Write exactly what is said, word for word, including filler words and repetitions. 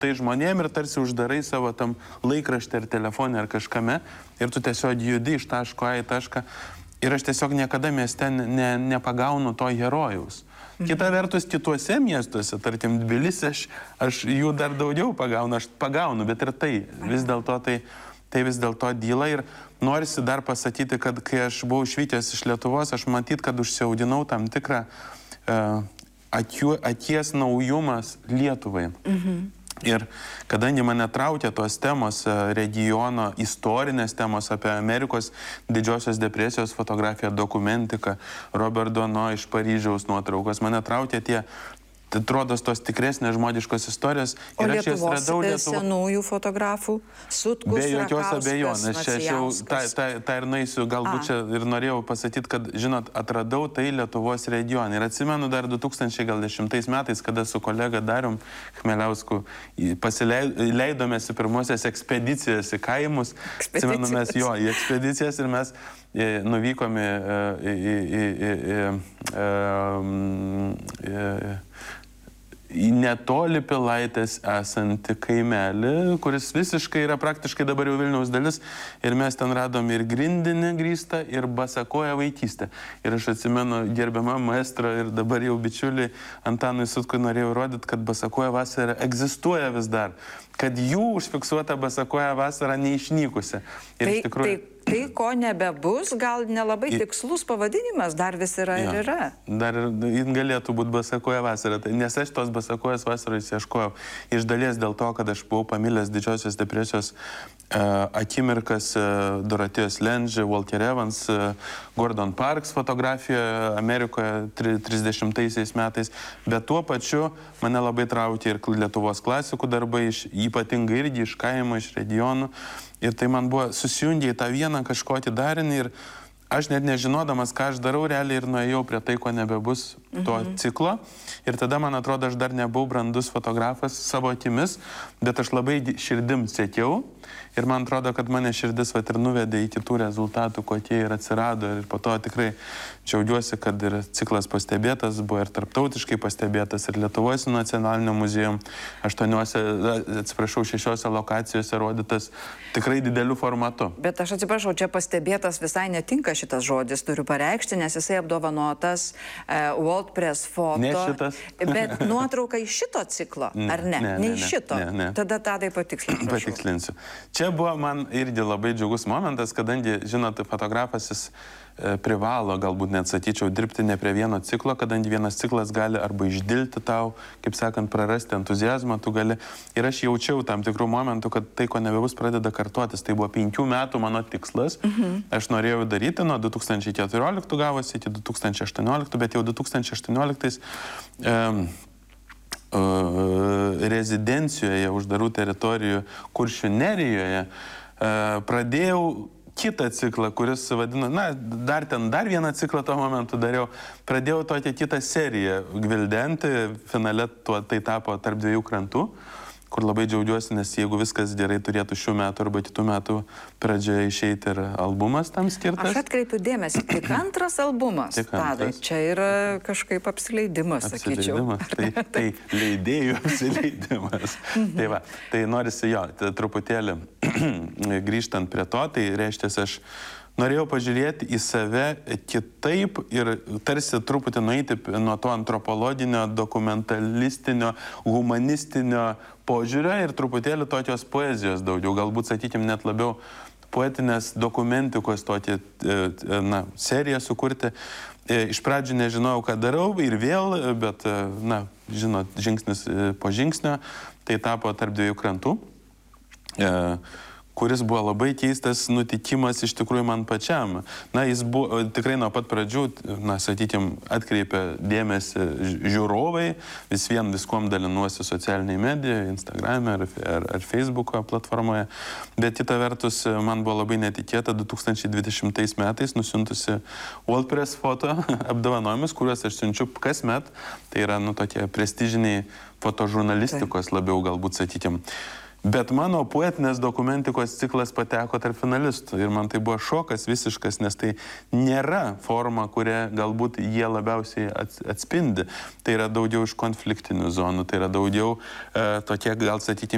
tai žmonėm ir tarsi uždarai savo tam laikraštį ar telefonį ar kažkame ir tu tiesiog judi iš taško A į tašką. Ir aš tiesiog niekada mieste ne, nepagaunu to herojaus. Mhm. Kita vertus, kituose miestuose, tarkim, Tbilisi, aš, aš jų dar daugiau pagaunu, aš pagaunu, bet ir tai vis dėlto tai, tai vis dėlto dyla. Ir norisi dar pasakyti, kad kai aš buvau išvykęs iš Lietuvos, aš matyt, kad užsiaudinau tam tikrą uh, akių, akies naujumas Lietuvai. Mhm. Ir kadangi mane traukia tos temos, regiono istorinės temos apie Amerikos didžiosios depresijos fotografiją, dokumentiką, Robert Dono iš Paryžiaus nuotraukos, mane traukia tie, atrodo, tos tikresnės žmogiškos istorijos. O ir Lietuvos Lietuvo... senųjų fotografų, Sutkus, be jokios abejonės. Čia aš jau tą, tą, tą ir naisiu, galbūt A. čia ir norėjau pasakyti, kad, žinot, atradau tai Lietuvos regione. Ir atsimenu dar du tūkstančiai dešimtais metais, kada su kolega Darium Chmeliausku pasileidomės į pirmosias ekspedicijas į kaimus. Atsimenu mes jo į ekspedicijas ir mes nuvykome į, į, į, į, į, į, į netoli Pilaitės esantį kaimelį, kuris visiškai yra praktiškai dabar jau Vilniaus dalis. Ir mes ten radom ir grindinį grįstą, ir basakoją vaikystę. Ir aš atsimenu gerbiamą maestrą ir dabar jau bičiulį Antanui Sutkui norėjau rodyti, kad basakoja vasara egzistuoja vis dar. Kad jų užfiksuota basakoja vasara neišnykusi. Ir tai, iš tikrųjų... tai... Tai, ko nebebus, gal nelabai tikslus pavadinimas, dar vis yra ir ja, yra. Dar ir galėtų būti basakoja vasara, nes aš tos basakojas vasaros ieškojau iš dalies dėl to, kad aš buvau pamilęs didžiosios depresijos uh, akimirkas uh, Dorotėjos Lendži, Walter Evans, uh, Gordon Parks fotografijoje Amerikoje trisdešimtaisiais metais, bet tuo pačiu mane labai traukė ir Lietuvos klasikų darbai, iš, ypatingai irgi iš kaimo, iš regionų. Ir tai man buvo susijungia į tą vieną kažkokį darinį ir aš net nežinodamas, ką aš darau, realiai ir nuėjau prie tai, ko nebebus to mhm. ciklo. Ir tada, man atrodo, aš dar nebuvau brandus fotografas savo akimis, bet aš labai širdim siekiau. Ir man atrodo, kad mane širdis vat ir nuvedė į kitų rezultatų, kokie ir atsirado. Ir po to tikrai džiaugiuosi, kad ir ciklas pastebėtas, buvo ir tarptautiškai pastebėtas, ir Lietuvos nacionalinio muziejum aštuoniuose, atsiprašau, šešiose lokacijose rodytas tikrai dideliu formatu. Bet aš atsiprašau, čia pastebėtas visai netinka šitas žodis, turiu pareikšti, nes jisai apdovanotas uh, World Press Photo. Ne šitas. Bet nuotrauka iš šito ciklo, ne, ar ne? Ne, ne, ne iš šito. Ne, ne. Tada Tadai patikslinsiu. Patikslinsiu. Čia buvo man irgi labai džiugus momentas, kadangi, žinot, fotografas jis e, privalo, galbūt net sakyčiau, dirbti ne prie vieno ciklo, kadangi vienas ciklas gali arba išdilti tau, kaip sakant, prarasti entuziazmą, tu gali. Ir aš jaučiau tam tikrų momentų, kad tai, ko nebebus, pradeda kartuotis. Tai buvo penkių metų mano tikslas. Mhm. Aš norėjau daryti nuo du tūkstančiai keturioliktų gavosi iki du tūkstančiai aštuonioliktų, bet jau du tūkstančiai aštuonioliktais e, rezidencijoje uždarų teritorijų Kuršių Nerijoje pradėjau kitą ciklą, kuris vadina, na, dar ten dar vieną ciklą tuo momentu dariau, pradėjau tokią kitą seriją gvildenti, finale tuo tai tapo Tarp dviejų krantų, kur labai džiaugiuosi, nes jeigu viskas gerai turėtų šių metų arba kitų metų pradžioje išeiti ir albumas tam skirtas. Aš atkreipiu dėmesį, tik antras albumas. Tik antras. Tadai, čia yra kažkaip apsileidimas, apsileidimas sakyčiau. Tai, tai leidėjų apsileidimas. Tai va, tai norisi jo, tai truputėlį grįžtant prie to, tai reiškia, aš norėjau pažiūrėti į save kitaip ir tarsi truputį nueiti nuo to antropologinio, dokumentalistinio, humanistinio požiūrio ir truputėlį tokios poezijos daugiau, galbūt, sakykime, net labiau poetinės dokumentikos tokį, na, seriją sukurti. Iš pradžių nežinojau, ką darau ir vėl, bet, na, žinot, žingsnis po žingsnio, tai tapo Tarp dviejų krantų, kuris buvo labai keistas nutikimas iš tikrųjų man pačiam. Na, jis buvo tikrai nuo pat pradžių, na, sakykime, atkreipė dėmesį žiūrovai, vis vien viskuom dalinuosi socialiniai medijoje, Instagrame ar, ar, ar Facebooko platformoje. Bet kita vertus, man buvo labai netikėta du tūkstančiai dvidešimtais metais nusiuntusi World Press Photo apdovanojimus, kuriuos aš siunčiu kasmet. Tai yra, nu, tokie prestižiniai fotožurnalistikos labiau, galbūt, sakykime. Bet mano poetinės dokumentikos ciklas pateko tarp finalistų ir man tai buvo šokas visiškas, nes tai nėra forma, kurią galbūt jie labiausiai atspindi. Tai yra daugiau iš konfliktinių zonų, tai yra daugiau e, tokie, gal sakykime,